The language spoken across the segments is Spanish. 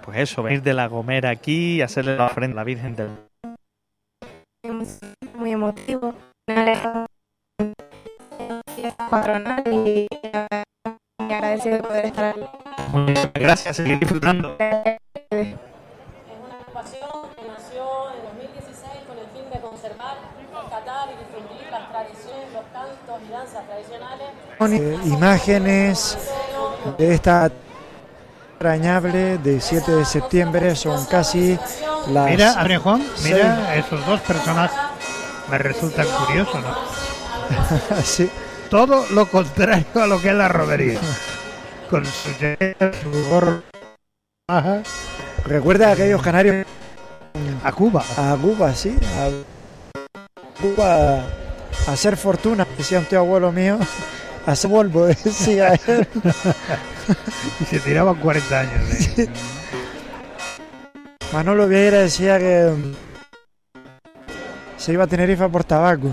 pues eso, venir de La Gomera aquí y hacerle la ofrenda a la Virgen del... Muy emotivo, patronal y muy agradecido de poder estar aquí. Muchas gracias, seguir disfrutando. Es una agrupación que nació en 2016 con el fin de conservar, rescatar y difundir las tradiciones, los cantos y danzas tradicionales. Imágenes de esta entrañable de 7 de septiembre, son casi las... Mira, André Juan, mira, esos dos personajes me resultan curiosos, ¿no? Sí. Todo lo contrario a lo que es la romería. Con su chaqueta, su gorro baja. Recuerda a aquellos canarios A Cuba. a Cuba, sí, a Cuba a hacer fortuna, decía un tío abuelo mío, a hacer polvo, decía él. Y se tiraban 40 años. Sí. Manolo Vieira decía que se iba a Tenerife por tabaco.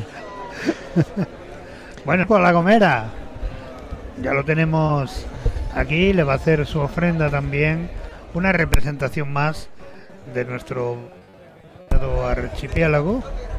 Bueno, por La Gomera, ya lo tenemos aquí, le va a hacer su ofrenda también, una representación más de nuestro archipiélago.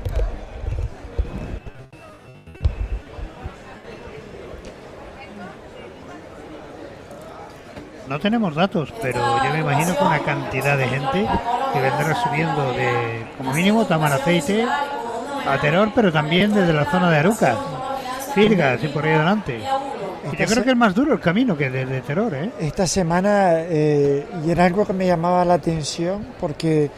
No tenemos datos, pero yo me imagino que una cantidad de gente que vendrá subiendo de, como mínimo, Tamaraceite a Teror, pero también desde la zona de Arucas, Firgas y por ahí adelante. Y yo creo que es más duro el camino que desde Teror, ¿eh? Esta semana, y era algo que me llamaba la atención, porque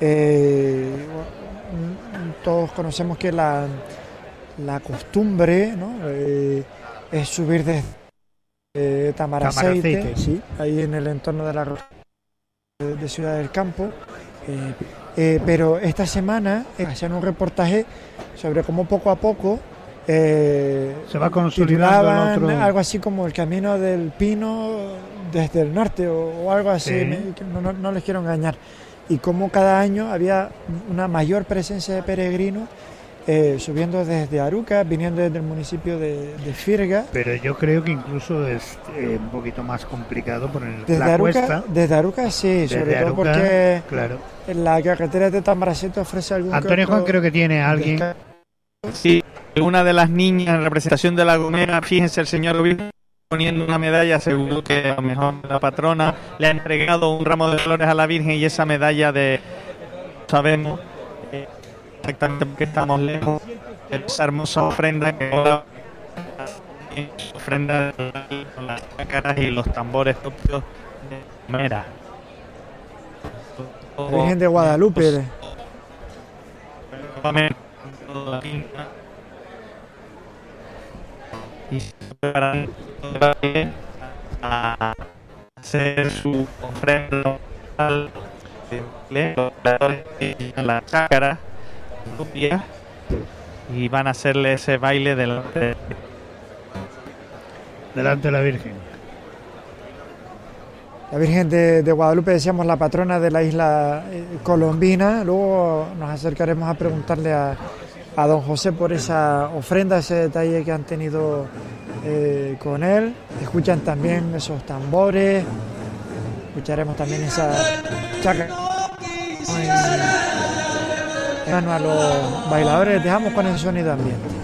todos conocemos que la costumbre, ¿no? Es subir desde Tamaraceite, sí, ahí en el entorno de la de Ciudad del Campo, pero esta semana hacían un reportaje sobre cómo poco a poco se va consolidando el otro... algo así como el camino del Pino desde el norte o algo así, Sí. No les quiero engañar, y cómo cada año había una mayor presencia de peregrinos subiendo desde Aruca, viniendo desde el municipio de Firga. Pero yo creo que incluso es un poquito más complicado por Desde la Aruca, cuesta. desde Aruca sí, Desde sobre todo Aruca, porque claro. la carretera de Tamaraceite ofrece algún Antonio que otro Juan creo que tiene a alguien. Sí, una de las niñas en representación de La Gomera, fíjense, el señor obispo poniendo una medalla, seguro que a lo mejor la patrona le ha entregado un ramo de flores a la Virgen, y esa medalla de... sabemos exactamente porque estamos lejos de esa hermosa ofrenda que ahora ofrenda con las cácaras y los tambores propios de Gomera. La Virgen de Guadalupe. Y se preparan a hacer su ofrenda al la chácara propia, y van a hacerle ese baile delante Delante de la Virgen. La Virgen de Guadalupe, decíamos, la patrona de la isla colombina. Luego nos acercaremos a preguntarle a don José por esa ofrenda, ese detalle que han tenido con él. Escuchan también esos tambores, escucharemos también esa chácara. A los bailadores, dejamos con el sonido ambiente.